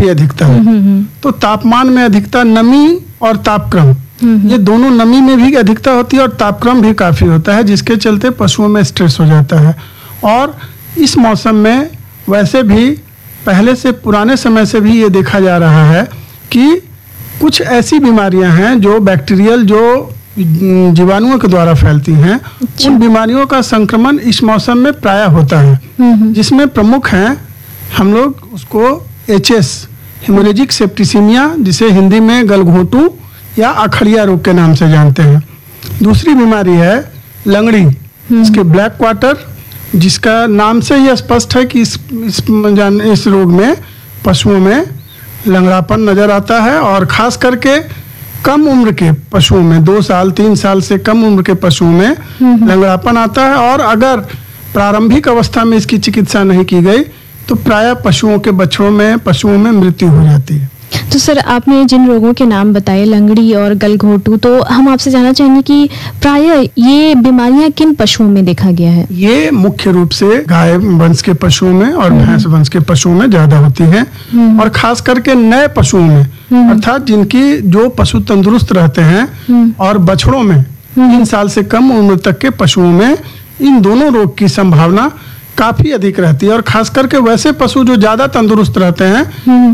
काफी अधिकता है। तो तापमान में अधिकता, नमी और तापक्रम, ये दोनों, नमी में भी अधिकता होती है और तापक्रम भी काफी होता है, जिसके चलते पशुओं में स्ट्रेस हो जाता है। और इस मौसम में वैसे भी पहले से, पुराने समय से भी ये देखा जा रहा है कि कुछ ऐसी बीमारियां हैं जो बैक्टीरियल, जो जीवाणुओं के द्वारा फैलती हैं। उन बीमारियों का संक्रमण इस मौसम में प्रायः होता है, जिसमें प्रमुख हैं, हम लोग उसको HS, हेमोरेजिक सेप्टिसिमिया, जिसे हिंदी में गलघोंटू या अखड़िया रोग के नाम से जानते हैं। दूसरी बीमारी है लंगड़ी, इसके ब्लैक क्वार्टर, जिसका नाम से ही स्पष्ट है कि इस रोग में पशुओं में लंगड़ापन नजर आता है, और खास करके कम उम्र के पशुओं में, 2 साल 3 साल से कम उम्र के पशुओं में लंगड़ापन आता है। और अगर प्रारंभिक अवस्था में इसकी चिकित्सा नहीं की गई तो प्रायः पशुओं के बछड़ों में, पशुओं में मृत्यु हो जाती है। तो सर, आपने जिन रोगों के नाम बताए, लंगड़ी और गलघोंटू, तो हम आपसे जानना चाहेंगे कि प्रायः ये बीमारियां किन पशुओं में देखा गया है? ये मुख्य रूप से गाय वंश के पशुओं में और भैंस वंश के पशुओं में ज्यादा होती हैं, और खास करके नए पशुओं में, अर्थात जिनकी, जो पशु तंदुरुस्त रहते हैं, और बछड़ों में 3 साल से कम उम्र तक के पशुओं में इन दोनों रोग की संभावना काफी अधिक रहती है। और खास करके वैसे पशु जो ज्यादा तंदुरुस्त रहते हैं,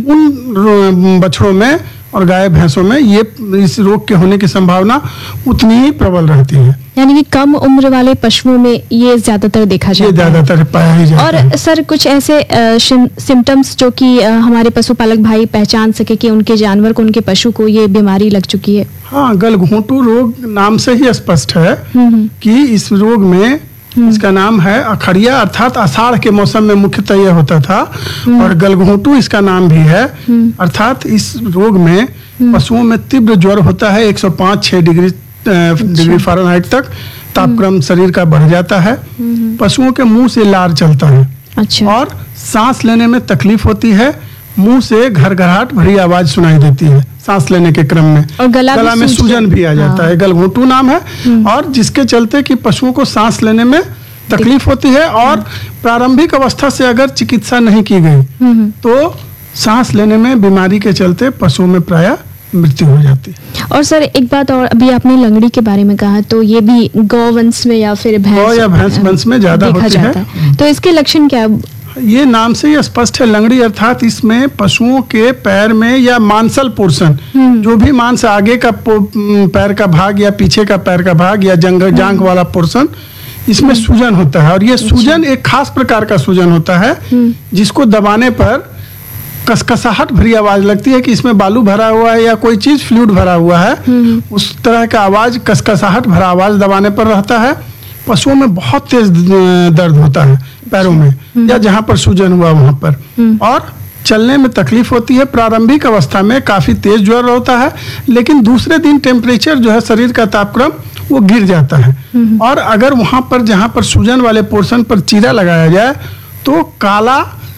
उन बछड़ों में और गाय भैंसों में ये इस रोग के होने की संभावना उतनी ही प्रबल रहती है। यानी कि कम उम्र वाले पशुओं में ये ज्यादातर देखा जाता है। ज्यादातर पाया ही जाता है। और सर, कुछ ऐसे सिम्टम्स जो कि हमारे पशुपालक भाई पहचान सके कि उनके जानवर को, उनके पशु को ये बीमारी लग चुकी है? हाँ, गलघोंटू रोग नाम से ही स्पष्ट है कि इस रोग में, इसका नाम है अखड़िया, अर्थात आषाढ़ के मौसम में मुख्यतः यह होता था, और गलघोंटू इसका नाम भी है। अर्थात इस रोग में पशुओं में तीव्र ज्वर होता है, 105-6 डिग्री फ़ारेनहाइट तक तापक्रम शरीर का बढ़ जाता है। पशुओं के मुंह से लार चलता है। अच्छा। और सांस लेने में तकलीफ होती है, मुंह से घरघराहट भरी आवाज सुनाई देती है सांस लेने के क्रम में, और गला में सूजन भी आ जाता है। गलघोंटू नाम है, और जिसके चलते कि पशुओं को सांस लेने में तकलीफ होती है, और प्रारंभिक अवस्था से अगर चिकित्सा नहीं की गई तो सांस लेने में बीमारी के चलते पशुओं में प्रायः मृत्यु हो जाती है। और सर, एक बात और, अभी आपने लंगड़ी के बारे में कहा, तो ये भी गौवंश में या फिर भैंस वंश में ज्यादा होती है। तो इसके लक्षण क्या? ये नाम से ही स्पष्ट है, लंगड़ी, अर्थात इसमें पशुओं के पैर में या मांसल पोर्शन, जो भी मांस, आगे का पैर का भाग या पीछे का पैर का भाग या जांघ वाला पोर्शन, इसमें सूजन होता है। और ये सूजन एक खास प्रकार का सूजन होता है, जिसको दबाने पर कसकसाहट भरी आवाज लगती है कि इसमें बालू भरा हुआ है या कोई चीज, फ्लूइड भरा हुआ है। उस तरह का आवाज, कसकसाहट भरा आवाज दबाने पर रहता है। पशुओं में बहुत तेज दर्द होता है पैरों में, या जहां पर सूजन हुआ वहां पर, और चलने में तकलीफ होती है। प्रारंभिक अवस्था में काफी तेज ज्वर होता है, लेकिन दूसरे दिन टेम्परेचर जो है, शरीर का तापक्रम, वो गिर जाता है। और अगर वहां पर, जहां पर सूजन वाले पोर्शन पर चीरा लगाया जाए तो काला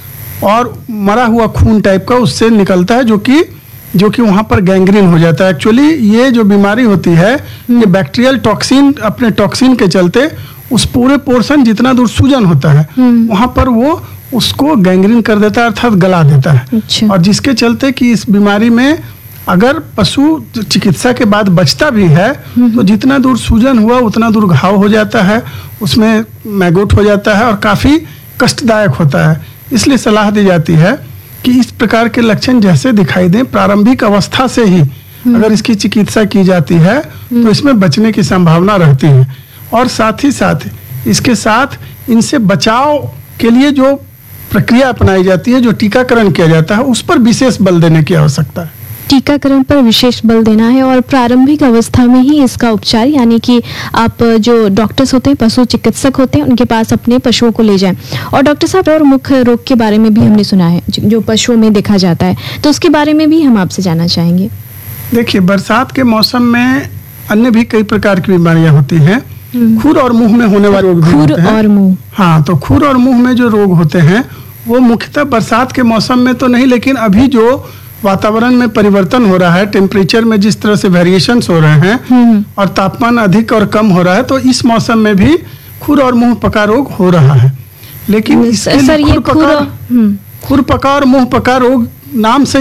और मरा हुआ खून टाइप का उससे निकलता है, जो कि वहां पर गैंग्रीन हो जाता है। एक्चुअली ये जो बीमारी होती है, ये बैक्टीरियल टॉक्सिन, अपने टॉक्सिन के चलते उस पूरे पोर्शन, जितना दूर सूजन होता है वहां पर वो उसको गैंग्रीन कर देता है, अर्थात गला देता है। अच्छा। और जिसके चलते कि इस बीमारी में अगर पशु चिकित्सा के बाद बचता भी है तो जितना दूर सूजन हुआ उतना दूर घाव हो जाता है, उसमें मैगोट हो जाता है और काफी कष्टदायक होता है। इसलिए सलाह दी जाती है कि इस प्रकार के लक्षण जैसे दिखाई दें, प्रारंभिक अवस्था से ही अगर इसकी चिकित्सा की जाती है तो इसमें बचने की संभावना रहती है। और साथ ही साथ इसके साथ इनसे बचाव के लिए जो प्रक्रिया अपनाई जाती है, जो टीकाकरण किया जाता है, उस पर विशेष बल देने की आवश्यकता है। टीकाकरण पर विशेष बल देना है, और प्रारंभिक अवस्था में ही इसका उपचार, यानी कि आप जो डॉक्टर्स होते हैं, पशु चिकित्सक होते हैं, उनके पास अपने पशुओं को ले जाएं। और डॉक्टर साहब, और मुख्य रोग के बारे में भी हमने सुना है जो पशुओं में देखा जाता है, तो उसके बारे में भी हम आपसे जानना चाहेंगे। देखिए, बरसात के मौसम में अन्य भी कई प्रकार की बीमारियां होती हैं। खुर और मुंह में होने वाले रोग भी होते हैं। और मुंह, हाँ, तो खुर और मुंह में जो रोग होते हैं वो मुख्यतः बरसात के मौसम में तो नहीं, लेकिन अभी जो वातावरण में परिवर्तन हो रहा है, टेम्परेचर में जिस तरह से वेरिएशंस हो रहे हैं और तापमान अधिक और कम हो रहा है, तो इस मौसम में भी खुर और मुंह पका रोग हो रहा है। लेकिन इसके लिए खुर पका और मुंह पका रोग नाम से